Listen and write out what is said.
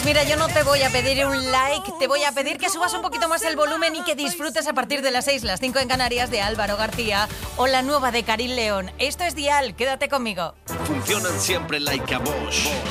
Pues mira, yo no te voy a pedir un like, te voy a pedir que subas un poquito más el volumen y que disfrutes a partir de las 6, las 5 en Canarias, de Álvaro García o la nueva de Caril León. Esto es Dial, quédate conmigo. Funcionan siempre like a Bosch.